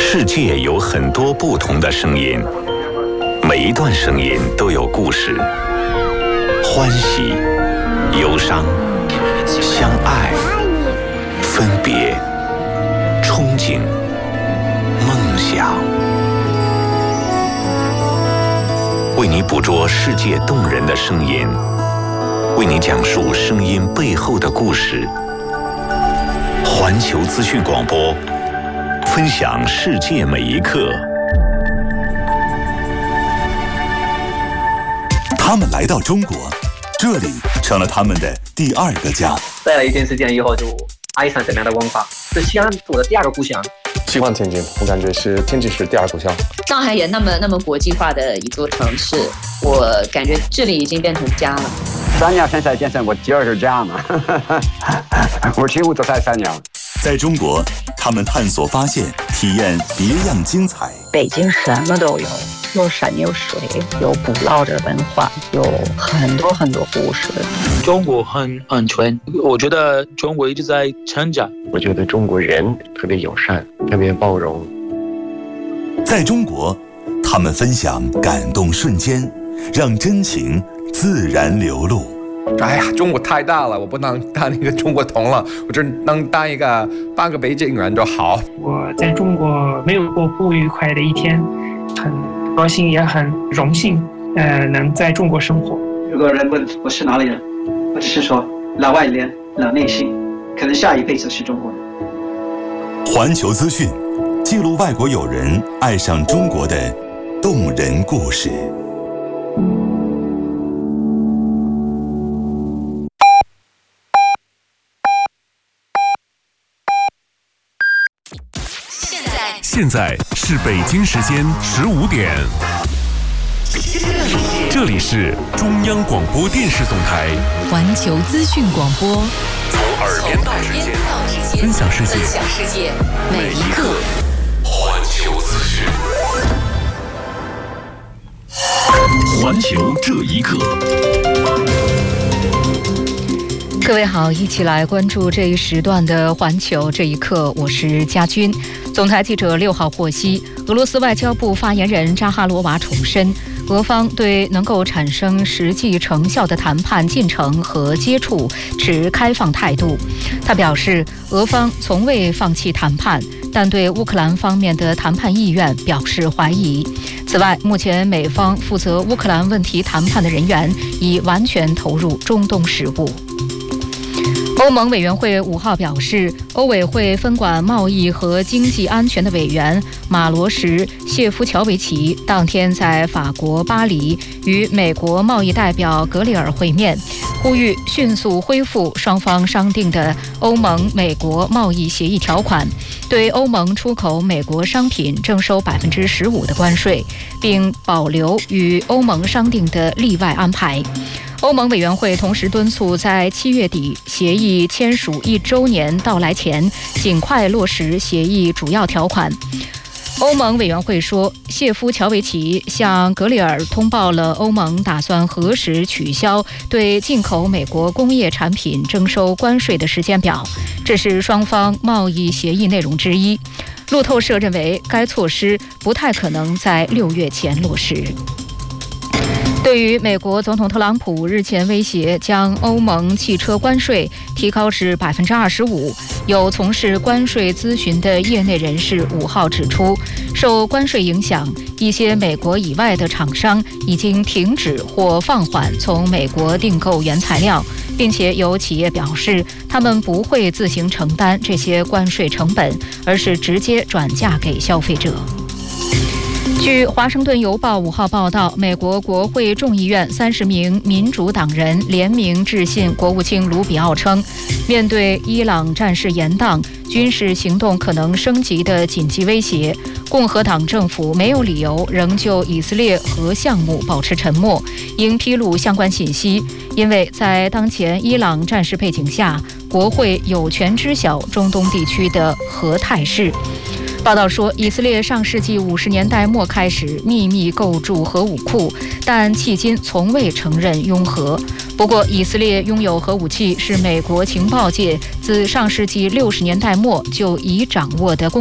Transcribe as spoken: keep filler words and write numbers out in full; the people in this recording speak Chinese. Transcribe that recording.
世界有很多不同的声音，每一段声音都有故事，欢喜、忧伤、相爱、分别、憧憬、梦想。为你捕捉世界动人的声音，为你讲述声音背后的故事。环球资讯广播，分享世界每一刻。 他们来到中国，这里成了他们的第二个家。 待了一段时间以后，就爱上这边的文化，是西安我的第二个故乡。 喜欢天津，我感觉是天津是第二故乡。 上海也那么那么国际化的一座城市，我感觉这里已经变成家了。 三年现在变成我第二个家嘛，我几乎都在三年。 在中国，他们探索、发现、体验别样精彩。 北京什么都有，有山有水，有古老的文化，有很多很多故事。 中国很安全，我觉得中国一直在成长。 我觉得中国人特别友善，特别包容。 在中国，他们分享感动瞬间，让真情自然流露。 哎呀，中国太大了，我不能当一个中国通了，我只能当一个半个北京人就好。 我在中国没有过不愉快的一天，很高兴也很荣幸，呃，能在中国生活。 如果人问我是哪里人，我只是说老外脸、老内心，可能下一辈子是中国人。 环球资讯记录外国友人爱上中国的动人故事。 现在是北京时间十五点，这里是中央广播电视总台环球资讯广播， 从耳边到指尖，分享世界每一刻。环球资讯，环球这一刻。 各位好，一起来关注这一时段的环球这一刻，我是佳君。总台记者六号获悉，俄罗斯外交部发言人扎哈罗娃重申，俄方对能够产生实际成效的谈判进程和接触持开放态度。他表示，俄方从未放弃谈判，但对乌克兰方面的谈判意愿表示怀疑。此外，目前美方负责乌克兰问题谈判的人员已完全投入中东事务。欧盟委员会五号表示，欧委会分管贸易和经济安全的委员马罗什·谢夫乔维奇当天在法国巴黎与美国贸易代表格里尔会面，呼吁迅速恢复双方商定的欧盟美国贸易协议条款，对欧盟出口美国商品征收百分之十五的关税，并保留与欧盟商定的例外安排。欧盟委员会同时敦促在七月底协议签署一周年到来前，尽快落实协议主要条款。欧盟委员会说，谢夫乔维奇向格里尔通报了欧盟打算何时取消对进口美国工业产品征收关税的时间表，这是双方贸易协议内容之一。路透社认为，该措施不太可能在六月前落实。对于美国总统特朗普日前威胁将欧盟汽车关税提高至百分之二十五，有从事关税咨询的业内人士五号指出，受关税影响，一些美国以外的厂商已经停止或放缓从美国订购原材料，并且有企业表示，他们不会自行承担这些关税成本，而是直接转嫁给消费者。据《华盛顿邮报》五号报道，美国国会众议院三十名民主党人联名致信国务卿卢比奥称，面对伊朗战事延宕、军事行动可能升级的紧急威胁，共和党政府没有理由仍就以色列核项目保持沉默，应披露相关信息，因为在当前伊朗战事背景下，国会有权知晓中东地区的核态势。报道说，以色列上世纪五十年代末开始秘密构筑核武库，但迄今从未承认拥核。不过，以色列拥有核武器是美国情报界自上世纪六十年代末就已掌握的